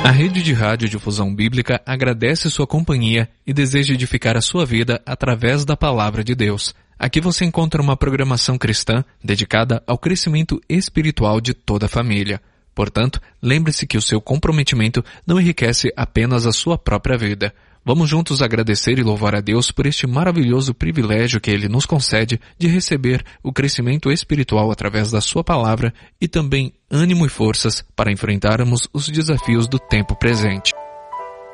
A Rede de Rádio Difusão Bíblica agradece sua companhia e deseja edificar a sua vida através da Palavra de Deus. Aqui você encontra uma programação cristã dedicada ao crescimento espiritual de toda a família. Portanto, lembre-se que o seu comprometimento não enriquece apenas a sua própria vida. Vamos juntos agradecer e louvar a Deus por este maravilhoso privilégio que Ele nos concede de receber o crescimento espiritual através da sua palavra e também ânimo e forças para enfrentarmos os desafios do tempo presente.